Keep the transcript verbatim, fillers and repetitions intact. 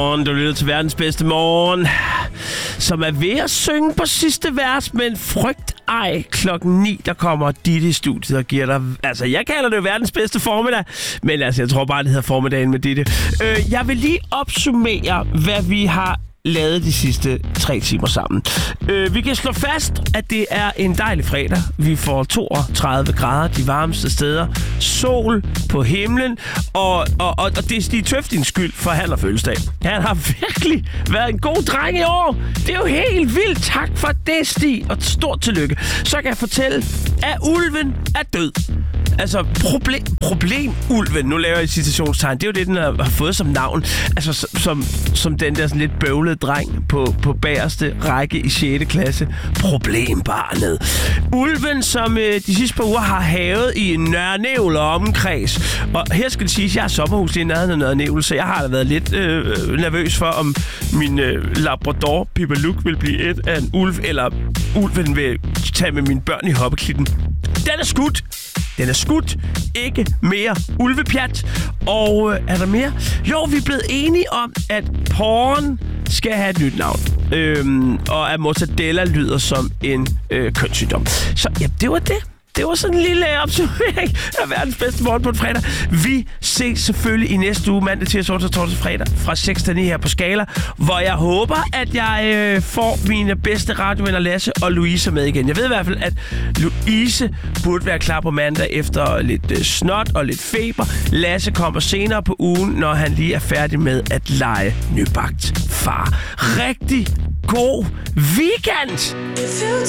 Godmorgen, du lytter til verdens bedste morgen, som er ved at synge på sidste vers, men frygt ej, klokken ni, der kommer Ditte i studiet og giver dig... Altså, jeg kalder det jo verdens bedste formiddag, men altså, jeg tror bare, det hedder formiddagen med Ditte. Øh, jeg vil lige opsummere, hvad vi har lavet de sidste tre timer sammen. Øh, vi kan slå fast, at det er en dejlig fredag. Vi får toogtredive grader, de varmeste steder. Sol på himlen. Og, og, og, og det er Stig Tøftins skyld, for han har fødselsdag. Han har virkelig været en god dreng i år. Det er jo helt vildt. Tak for det, Stig. Og stort tillykke. Så kan jeg fortælle, at ulven er død. Altså, problem, problem-ulven, nu laver jeg citationstegn, det er jo det, den har fået som navn. Altså, som, som den der sådan lidt bøvlede dreng på, på bagerste række i sjette klasse. Problembarnet. Ulven, som øh, de sidste par uger har havet i en Nørre Nævl og omkreds. Og her skal det siges, at jeg har sommerhus i nærheden af Nørre Nævl, så jeg har da været lidt øh, nervøs for, om min øh, labrador, Pippa Luk, vil blive et af en ulv, eller ulven vil tage med mine børn i hoppeklitten. Den er skudt! Den er skudt. Ikke mere ulvepjat. Og øh, er der mere? Jo, vi er blevet enige om, at porn skal have et nyt navn. Øhm, og at mortadella lyder som en øh, kønssygdom. Så ja, det var det. Det var sådan en lille opsummering af verdens bedste morgen på en fredag. Vi ses selvfølgelig i næste uge, mandag, tirsdag, onsdag, torsdag, fredag, fra seks til ni her på Skala, hvor jeg håber, at jeg øh, får mine bedste radiovenner Lasse og Louise med igen. Jeg ved i hvert fald, at Louise burde være klar på mandag efter lidt øh, snot og lidt feber. Lasse kommer senere på ugen, når han lige er færdig med at lege nybagt far. Rigtig god weekend!